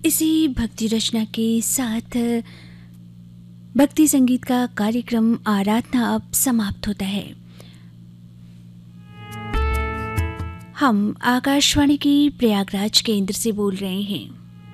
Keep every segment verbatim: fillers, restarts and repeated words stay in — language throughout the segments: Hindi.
इसी भक्ति रचना के साथ भक्ति संगीत का कार्यक्रम आराधना अब समाप्त होता है। हम आकाशवाणी की प्रयागराज केंद्र से बोल रहे हैं।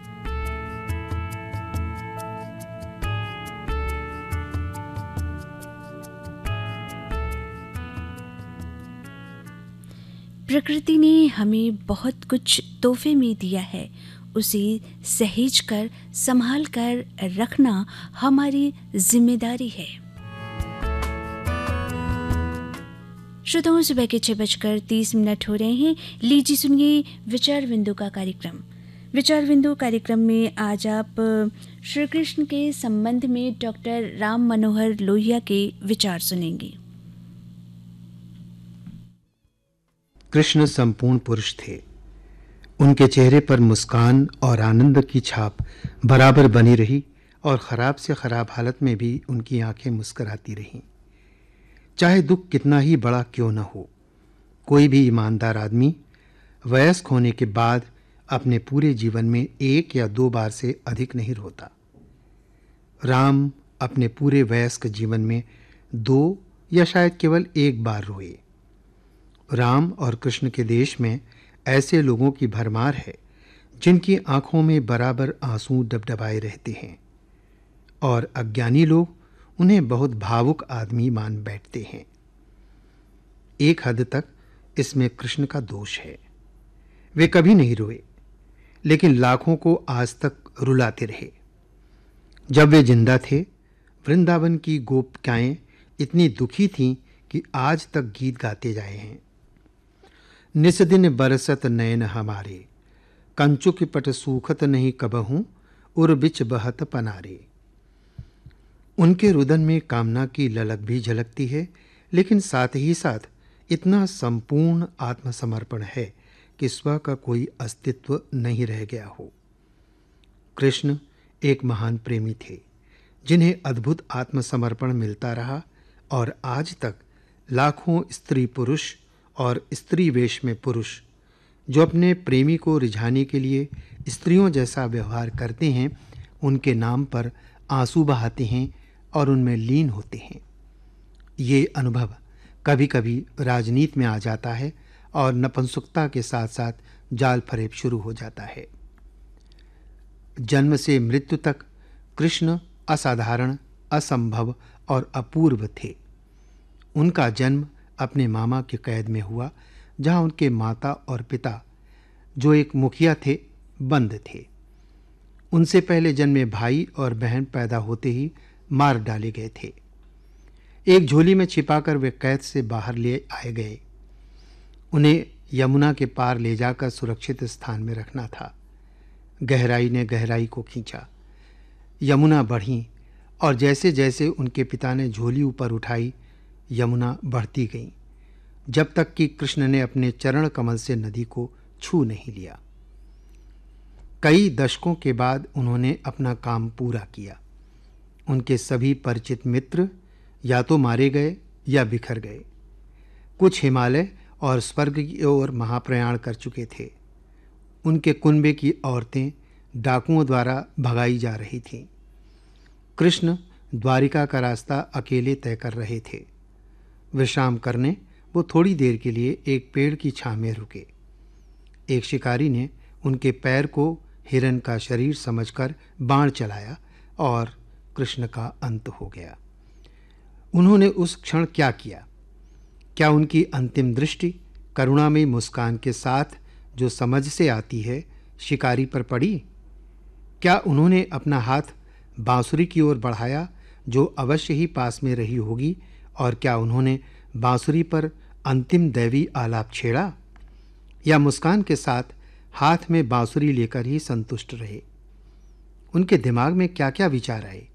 प्रकृति ने हमें बहुत कुछ तोहफे में दिया है, उसे सहेज कर संभाल कर रखना हमारी जिम्मेदारी है। श्रोताओं, सुबह के छह बजकर तीस मिनट हो रहे हैं। लीजिए सुनिए विचार बिंदु का कार्यक्रम। विचार बिंदु कार्यक्रम में आज आप श्री कृष्ण के संबंध में डॉक्टर राम मनोहर लोहिया के विचार सुनेंगे। कृष्ण संपूर्ण पुरुष थे। उनके चेहरे पर मुस्कान और आनंद की छाप बराबर बनी रही और खराब से खराब हालत में भी उनकी आंखें मुस्कुराती रहीं। चाहे दुख कितना ही बड़ा क्यों न हो, कोई भी ईमानदार आदमी वयस्क होने के बाद अपने पूरे जीवन में एक या दो बार से अधिक नहीं रोता। राम अपने पूरे वयस्क जीवन में दो या शायद केवल एक बार रोए। राम और कृष्ण के देश में ऐसे लोगों की भरमार है जिनकी आंखों में बराबर आंसू डबडबाए रहते हैं और अज्ञानी लोग उन्हें बहुत भावुक आदमी मान बैठते हैं। एक हद तक इसमें कृष्ण का दोष है। वे कभी नहीं रोए, लेकिन लाखों को आज तक रुलाते रहे। जब वे जिंदा थे, वृंदावन की गोपिकाएं इतनी दुखी थीं कि आज तक गीत गाते जाए हैं। निस दिन बरसत नयन हमारे, कंचुक पट सूखत नहीं कबहूं, उर बिच बहत पनारे। उनके रुदन में कामना की ललक भी झलकती है, लेकिन साथ ही साथ इतना संपूर्ण आत्मसमर्पण है कि स्व का कोई अस्तित्व नहीं रह गया हो। कृष्ण एक महान प्रेमी थे, जिन्हें अद्भुत आत्मसमर्पण मिलता रहा और आज तक लाखों स्त्री पुरुष और स्त्री वेश में पुरुष जो अपने प्रेमी को रिझाने के लिए स्त्रियों जैसा व्यवहार करते हैं, उनके नाम पर आंसू बहाते हैं और उनमें लीन होते हैं। ये अनुभव कभी-कभी राजनीति में आ जाता है और नपुंसकता के साथ साथ जाल फरेब शुरू हो जाता है। जन्म से मृत्यु तक कृष्ण असाधारण, असंभव और अपूर्व थे। उनका जन्म अपने मामा के कैद में हुआ, जहां उनके माता और पिता, जो एक मुखिया थे, बंद थे। उनसे पहले जन्मे भाई और बहन पैदा होते ही मार डाले गए थे। एक झोली में छिपाकर वे कैद से बाहर ले आए गए। उन्हें यमुना के पार ले जाकर सुरक्षित स्थान में रखना था। गहराई ने गहराई को खींचा, यमुना बढ़ी और जैसे जैसे उनके पिता ने झोली ऊपर उठाई, यमुना बढ़ती गई, जब तक कि कृष्ण ने अपने चरण कमल से नदी को छू नहीं लिया। कई दशकों के बाद उन्होंने अपना काम पूरा किया। उनके सभी परिचित मित्र या तो मारे गए या बिखर गए। कुछ हिमालय और स्वर्ग की ओर महाप्रयाण कर चुके थे। उनके कुनबे की औरतें डाकुओं द्वारा भगाई जा रही थीं। कृष्ण द्वारिका का रास्ता अकेले तय कर रहे थे। विश्राम करने वो थोड़ी देर के लिए एक पेड़ की छांव में रुके। एक शिकारी ने उनके पैर को हिरन का शरीर समझकर बाण चलाया और कृष्ण का अंत हो गया। उन्होंने उस क्षण क्या किया? क्या उनकी अंतिम दृष्टि करुणामयी मुस्कान के साथ, जो समझ से आती है, शिकारी पर पड़ी? क्या उन्होंने अपना हाथ बांसुरी की ओर बढ़ाया, जो अवश्य ही पास में रही होगी, और क्या उन्होंने बांसुरी पर अंतिम दैवी आलाप छेड़ा, या मुस्कान के साथ हाथ में बांसुरी लेकर ही संतुष्ट रहे? उनके दिमाग में क्या क्या विचार आए?